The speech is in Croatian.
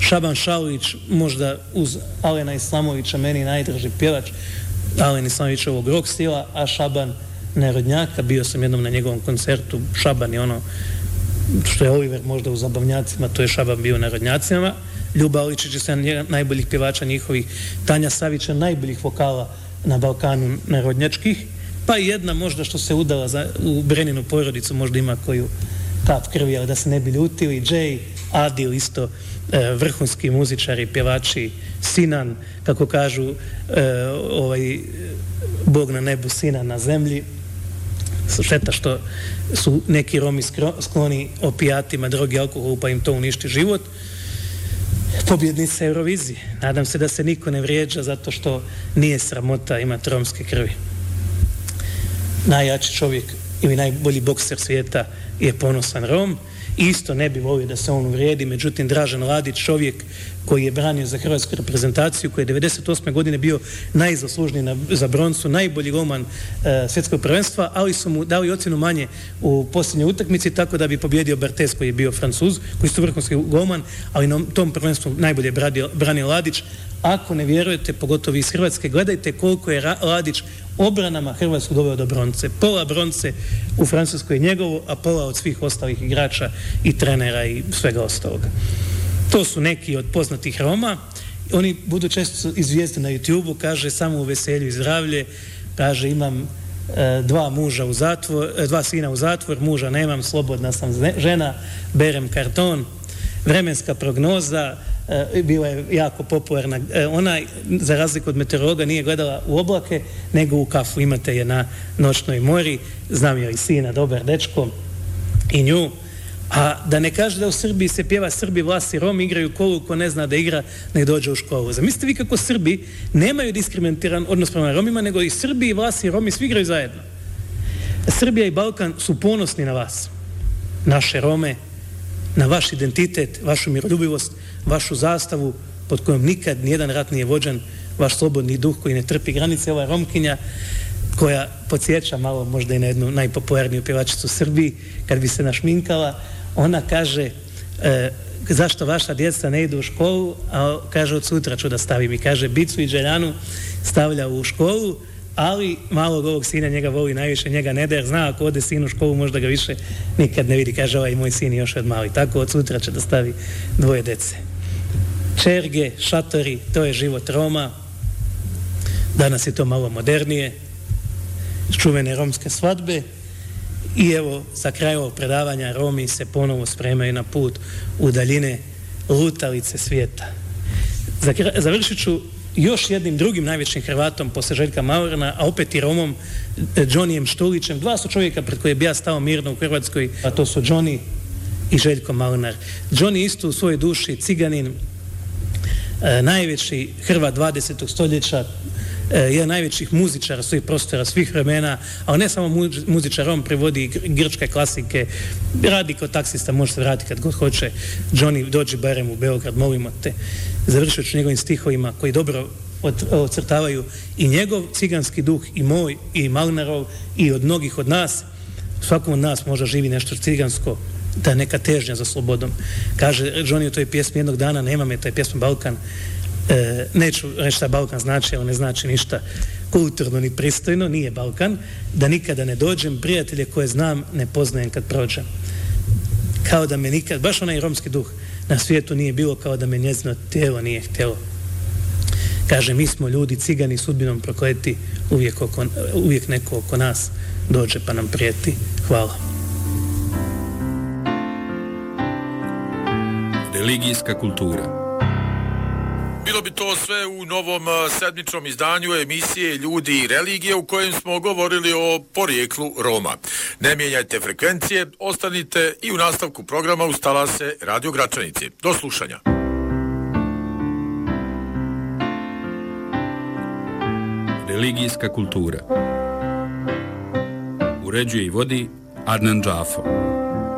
Šaban Šaulić, možda uz Alena Islamovića, meni najdraži pjevač Alen Islamovićevog rock stila, a Šaban narodnjaka. Bio sam jednom na njegovom koncertu. Šaban je ono što je Oliver možda u Zabavnjacima, to je Šaban bio narodnjacima. Ljuba Oličić je jedan najboljih pjevača njihovih. Tanja Savića, najboljih vokala na Balkanu narodnjačkih. Pa i jedna možda što se udala u Breninu porodicu, možda ima koju kap krvi, ali da se ne bi ljutili. Jay, Adil isto, vrhunski muzičari, pjevači, Sinan, kako kažu, Bog na nebu, Sinan na zemlji. Šteta što su neki Romi skloni opijatima, drogi, alkoholu, pa im to uništi život. Pobjednica Eurovizije. Nadam se da se niko ne vrijeđa zato što nije sramota imati romske krvi. Najjači čovjek ili najbolji bokser svijeta je ponosan Rom. Isto ne bi volio da se on uvrijedi, međutim Dražen Ladić, čovjek koji je branio za hrvatsku reprezentaciju, koji je 98. godine bio najzaslužniji za broncu, najbolji golman svjetskog prvenstva, ali su mu dali ocjenu manje u posljednjoj utakmici, tako da bi pobjedio Barthez, koji je bio Francuz, koji su vrhunski golman, ali na tom prvenstvu najbolje branio Ladić. Ako ne vjerujete, pogotovo iz Hrvatske, gledajte koliko je Ladić obranama Hrvatsku doveo do bronce. Pola bronce u Francuskoj je njegovo, a pola od svih ostalih igrača i trenera i svega ostaloga. To su neki od poznatih Roma. Oni budu često izvijesti na YouTube-u, kaže samo u veselju i zdravlje, kaže imam dva sina u zatvor, muža nemam, slobodna sam žena, berem karton, vremenska prognoza, bila je jako popularna. Ona, za razliku od meteorologa, nije gledala u oblake, nego u kafu. Imate je na noćnoj mori, znam joj sina, dobar dečko, i nju. A da ne kaže da u Srbiji se pjeva Srbi, Vlasi, Romi igraju kolu, ko ne zna da igra, nek dođe u školu. Zamislite vi kako Srbi nemaju diskriminiran odnos prema Romima, nego i Srbi, Vlasi i Romi svi igraju zajedno. Srbija i Balkan su ponosni na vas, naše Rome, na vaš identitet, vašu miroljubivost, vašu zastavu pod kojom nikad nijedan rat nije vođen, vaš slobodni duh koji ne trpi granice. Ova Romkinja koja podsjeća malo možda i na jednu najpopularniju pjevačicu u Srbiji, kad bi se našminkala, ona kaže zašto vaša djeca ne idu u školu, a kaže od sutra ću da stavim, i kaže Bicu i Đeljanu stavlja u školu, ali malog ovog sina njega voli najviše, njega ne da, jer zna ako ode sin u školu možda ga više nikad ne vidi, kaže ovaj moj sin još od mali, tako od sutra će da stavi dvoje dece. Čerge, šatori, to je život Roma. Danas je to malo modernije, čuvene romske svadbe. I evo, za kraj ovog predavanja, Romi se ponovo spremaju na put u daljine lutalice svijeta. Završit ću još jednim drugim najvećim Hrvatom posle Željka Maurana, a opet i Romom, Johnnyjem Štulićem. Dva su čovjeka pred koje bi ja stao mirno u Hrvatskoj, a to su Johnny i Željko Maurnar. Johnny isto u svojoj duši ciganin, najveći Hrvat 20. stoljeća, jedan najvećih muzičara svih prostora, svih vremena, ali ne samo muzičar, on prevodi grčke klasike, radi kao taksista, može se vratiti kad god hoće. Johnny, dođi barem u Beograd, molimo te. Završit ću njegovim stihovima koji dobro ocrtavaju i njegov ciganski duh, i moj, i Malinarov, i od mnogih od nas. Svakom od nas možda živi nešto cigansko, da je neka težnja za slobodom. Kaže Johnny u toj pjesmi, jednog dana nema me, taj pjesma Balkan, neću reći šta Balkan znači, ali ne znači ništa kulturno ni pristojno, nije Balkan, da nikada ne dođem, prijatelje koje znam ne poznajem kad prođem. Kao da me nikad, baš onaj romski duh na svijetu nije bilo, kao da me njezino tijelo nije htjelo. Kaže, mi smo ljudi, cigani, sudbinom prokleti, uvijek neko oko nas dođe pa nam prijeti. Hvala. Religijska kultura. Bilo bi to sve u novom sedmičnom izdanju emisije Ljudi i religije, u kojem smo govorili o porijeklu Roma. Ne mijenjajte frekvencije, ostanite i u nastavku programa uz talase Radio Gračanice. Do slušanja. Religijska kultura. Uređuje i vodi Adnan Džafo.